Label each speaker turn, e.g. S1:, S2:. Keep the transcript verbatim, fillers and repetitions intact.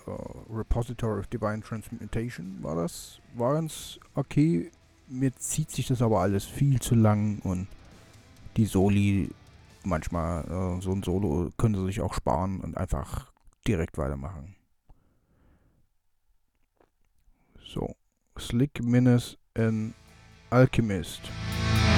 S1: äh, Repository of Divine Transmutation war das. War ganz okay. Mir zieht sich das aber alles viel zu lang und die Soli, manchmal äh, so ein Solo können sie sich auch sparen und einfach direkt weitermachen. So, Slick Minus in Alchemist.